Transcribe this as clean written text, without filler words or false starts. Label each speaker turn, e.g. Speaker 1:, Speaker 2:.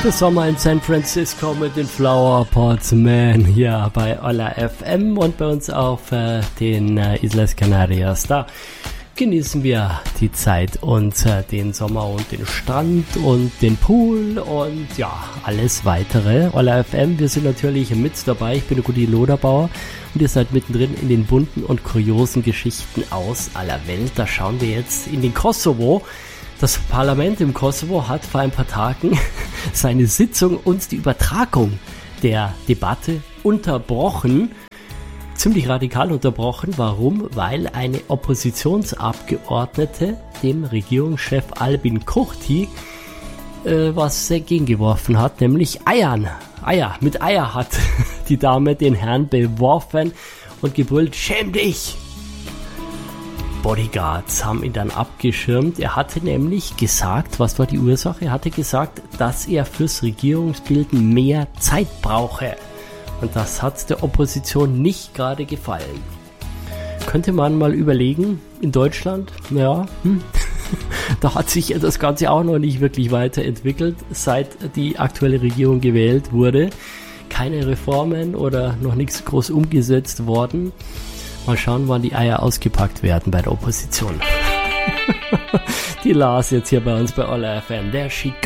Speaker 1: Der Sommer in San Francisco mit den Flower Pots Man hier bei Olla FM und bei uns auf den Islas Canarias. Da genießen wir die Zeit und den Sommer und den Strand und den Pool und ja, alles weitere. Olla FM, wir sind natürlich mit dabei. Ich bin der Gudi Loderbauer und ihr seid mittendrin in den bunten und kuriosen Geschichten aus aller Welt. Da schauen wir jetzt in den Kosovo. Das Parlament im Kosovo hat vor ein paar Tagen seine Sitzung und die Übertragung der Debatte unterbrochen. Ziemlich radikal unterbrochen. Warum? Weil eine Oppositionsabgeordnete dem Regierungschef Albin Kurti was entgegengeworfen hat, nämlich Eiern. Mit Eier hat die Dame den Herrn beworfen und gebrüllt, schäm dich! Bodyguards haben ihn dann abgeschirmt. Er hatte nämlich gesagt, was war die Ursache? Er hatte gesagt, dass er fürs Regierungsbilden mehr Zeit brauche. Und das hat der Opposition nicht gerade gefallen. Könnte man mal überlegen, in Deutschland, ja, da hat sich das Ganze auch noch nicht wirklich weiterentwickelt, seit die aktuelle Regierung gewählt wurde. Keine Reformen oder noch nichts groß umgesetzt worden. Mal schauen, wann die Eier ausgepackt werden bei der Opposition. Die Lars jetzt hier bei uns bei Olla FM, der Chico.